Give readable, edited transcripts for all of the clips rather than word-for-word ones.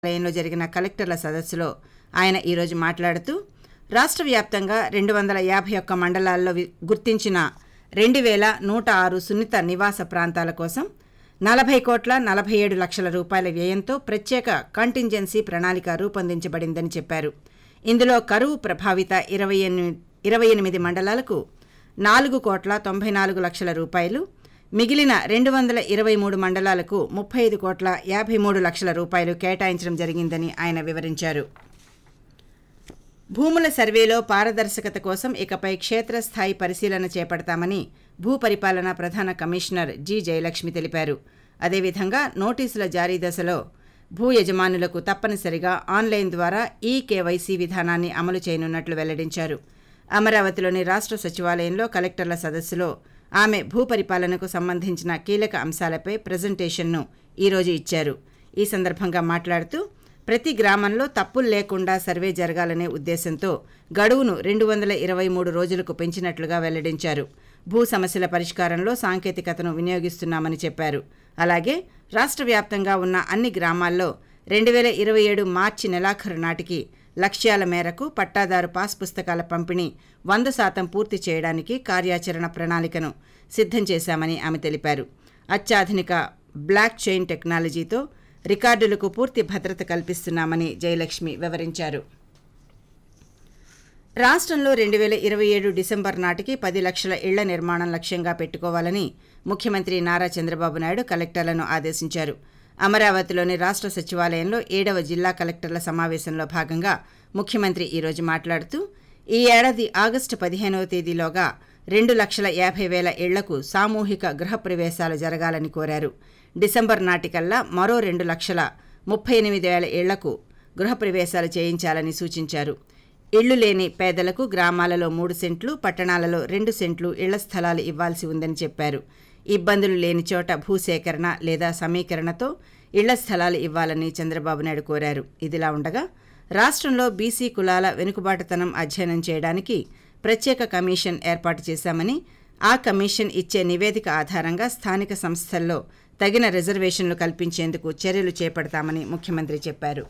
ఆలయంలో జరిగిన కలెక్టర్ల సదస్సులో ఆయన ఈరోజు మాట్లాడుతూ రాష్ట్ర వ్యాప్తంగా 251 మండలాల్లో గుర్తించిన 2106 సున్నిత నివాస ప్రాంతాల కోసం 40,47 లక్షల రూపాయల వ్యయంతో ప్రత్యేక కంటింజెన్సీ ప్రణాళిక రూపొందించబడిందని చెప్పారు. ఇందులో కరువు ప్రభావిత 28 మండలాలకు 4,94 లక్షల రూపాయలు, మిగిలిన 223 మండలాలకు 35,53 లక్షల రూపాయలు కేటాయించడం జరిగిందని ఆయన వివరించారు. భూముల సర్వేలో పారదర్శకత కోసం ఇకపై క్షేత్రస్థాయి పరిశీలన చేపడతామని భూపరిపాలన ప్రధాన కమిషనర్ జి. జయలక్ష్మి తెలిపారు. అదేవిధంగా నోటీసుల జారీ దశలో భూ యజమానులకు తప్పనిసరిగా ఆన్లైన్ ద్వారా ఈకేవైసీ విధానాన్ని అమలు చేయనున్నట్లు వెల్లడించారు. అమరావతిలోని రాష్ట్ర సచివాలయంలో కలెక్టర్ల సదస్సులో ఆమె భూపరిపాలనకు సంబంధించిన కీలక అంశాలపై ప్రజెంటేషన్ను ఈరోజు ఇచ్చారు. ఈ సందర్భంగా మాట్లాడుతూ ప్రతి గ్రామంలో తప్పులు లేకుండా సర్వే జరగాలనే ఉద్దేశంతో గడువును 223 రోజులకు పెంచినట్లుగా వెల్లడించారు. భూ సమస్యల పరిష్కారంలో సాంకేతికతను వినియోగిస్తున్నామని చెప్పారు. అలాగే రాష్ట్ర వ్యాప్తంగా ఉన్న అన్ని గ్రామాల్లో 2027 మార్చి నెలాఖరు నాటికి లక్ష్యాల మేరకు పట్టాదారు పాస్ పుస్తకాల పంపిణీ 100% పూర్తి చేయడానికి కార్యాచరణ ప్రణాళికను సిద్ధం చేశామని ఆమె తెలిపారు. అత్యాధునిక బ్లాక్ చైన్ టెక్నాలజీతో రికార్డులకు పూర్తి భద్రత కల్పిస్తున్నామని జయలక్ష్మి వివరించారు. రాష్ట్రంలో 2027 డిసెంబర్ నాటికి 10 లక్షల ఇళ్ల నిర్మాణం లక్ష్యంగా పెట్టుకోవాలని ముఖ్యమంత్రి నారా చంద్రబాబు నాయుడు కలెక్టర్లను ఆదేశించారు. అమరావతిలోని రాష్ట్ర సచివాలయంలో 7వ జిల్లా కలెక్టర్ల సమావేశంలో భాగంగా ముఖ్యమంత్రి ఈరోజు మాట్లాడుతూ ఈ ఏడాది ఆగస్టు 15వ తేదీలోగా 2,50,000 ఇళ్లకు సామూహిక గృహప్రవేశాలు జరగాలని కోరారు. డిసెంబర్ నాటికల్లా మరో 2,38,000 ఇళ్లకు గృహప్రవేశాలు చేయించాలని సూచించారు. ఇళ్లు లేని పేదలకు గ్రామాలలో 3 సెంట్లు, పట్టణాలలో 2 సెంట్లు ఇళ్ల స్థలాలు ఇవ్వాల్సి ఉందని చెప్పారు. ఇబ్బందులు లేని చోట భూసేకరణ లేదా సమీకరణతో ఇళ్ల స్థలాలు ఇవ్వాలని చంద్రబాబు నాయుడు కోరారు. ఇదిలా ఉండగా రాష్ట్రంలో బీసీ కులాల వెనుకబాటుతనం అధ్యయనం చేయడానికి ప్రత్యేక కమిషన్ ఏర్పాటు చేశామని, ఆ కమిషన్ ఇచ్చే నివేదిక ఆధారంగా స్థానిక సంస్థల్లో తగిన రిజర్వేషన్లు కల్పించేందుకు చర్యలు చేపడతామని ముఖ్యమంత్రి చెప్పారు.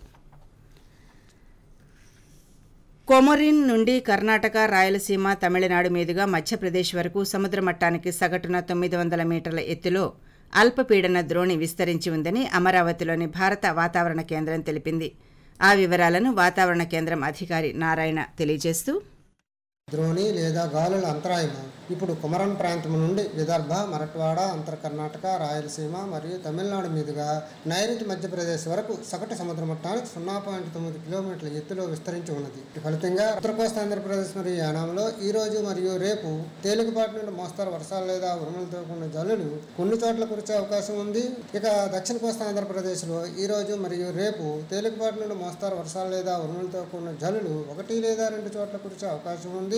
కొమరిన్ నుండి కర్ణాటక, రాయలసీమ, తమిళనాడు మీదుగా మధ్యప్రదేశ్ వరకు సముద్ర మట్టానికి సగటున 900 మీటర్ల ఎత్తులో అల్పపీడన ద్రోణి విస్తరించి ఉందని అమరావతిలోని భారత వాతావరణ కేంద్రం తెలిపింది. ఆ వివరాలను వాతావరణ కేంద్రం అధికారి నారాయణ తెలియజేస్తూ, ద్రోణి లేదా గాలుల అంతరాయము ఇప్పుడు కుమరన్ ప్రాంతం నుండి విదర్భ, మరఠ్వాడ, అంతర్ కర్ణాటక, రాయలసీమ మరియు తమిళనాడు మీదుగా నైరుతి మధ్యప్రదేశ్ వరకు సగటు సముద్ర మట్టానికి 0.9 కిలోమీటర్ల ఎత్తులో విస్తరించి ఉన్నది. ఫలితంగా ఉత్తర కోస్తా ఆంధ్రప్రదేశ్ మరియు యానాంలో ఈ రోజు మరియు రేపు తేలికపాటి నుండి మోస్తరు వర్షాలు లేదా ఉరుములతో కూడిన జల్లులు కొన్ని చోట్ల కురిసే అవకాశం ఉంది. ఇక దక్షిణ కోస్తా ఆంధ్రప్రదేశ్లో ఈ రోజు మరియు రేపు తేలికపాటి నుండి మోస్తరు వర్షాలు లేదా ఉరుములతో కూడిన జల్లులు 1 లేదా 2 చోట్ల కురిసే అవకాశం ఉంది.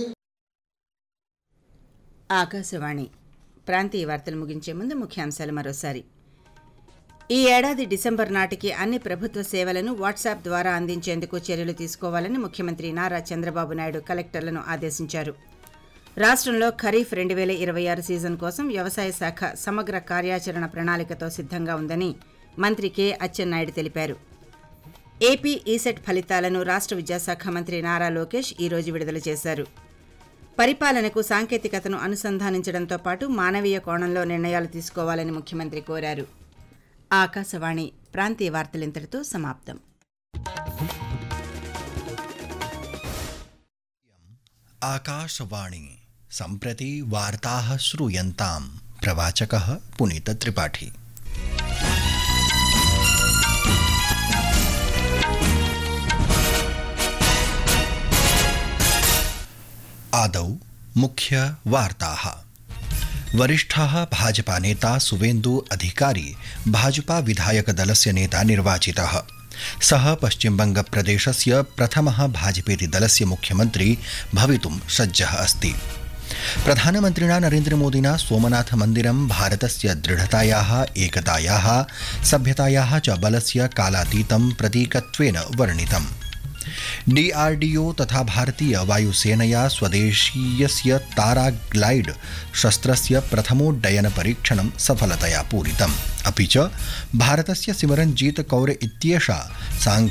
ఆకాశవాణి ప్రాంతీయ వార్తలు ముగించే ముందు ముఖ్యాంశాలు మరోసారి. ఈ ఏడాది డిసెంబర్ నాటికి అన్ని ప్రభుత్వ సేవలను వాట్సాప్ ద్వారా అందించేందుకు చర్యలు తీసుకోవాలని ముఖ్యమంత్రి నారా చంద్రబాబు నాయుడు కలెక్టర్లను ఆదేశించారు. రాష్ట్రంలో ఖరీఫ్ 2026 సీజన్ కోసం వ్యవసాయ శాఖ సమగ్ర కార్యాచరణ ప్రణాళికతో సిద్ధంగా ఉందని మంత్రి కె. అచ్చెన్నాయుడు తెలిపారు. ఏపీ ఈసెట్ ఫలితాలను రాష్ట్ర విద్యాశాఖ మంత్రి నారా లోకేష్ ఈరోజు విడుదల చేశారు. పరిపాలనకు సాంకేతికతను అనుసంధానించడంతో పాటు మానవీయ కోణంలో నిర్ణయాలు తీసుకోవాలని ముఖ్యమంత్రి కోరారు. ఆకాశవాణి ప్రాంతీయ వార్తలు ఇంతటితో సమాప్తం. ఆకాశవాణి సంప్రతి వార్తాః శ్రూయంతాం. ప్రవాచకః పునీత త్రిపాఠి. आदौ मुख्य वार्ताः. वरिष्ठः भाजपा नेता सुवेन्दु अधिकारी भाजपा विधायक दलस्य नेता निर्वाचितः. सः पश्चिमबङ्गप्रदेशस्य प्रथमः भाजपेति दलस्य मुख्यमन्त्री भवितुं सज्जः अस्ति. प्रधानमन्त्रिणा नरेन्द्रमोदिना सोमनाथमन्दिरं भारतस्य दृढतायाः, एकतायाः, सभ्यतायाः च बलस्य कालातीतं प्रतीकत्वेन वर्णितम्. DRDO तथा भारतीय वायुसेनया स्वदेशीयस्य ताराग्लाइड शस्त्रस्य प्रथमोड्डयन परीक्षणं सफलतया पूरितम्. अपि च भारतस्य सिमरनजीत कौर इत्येषा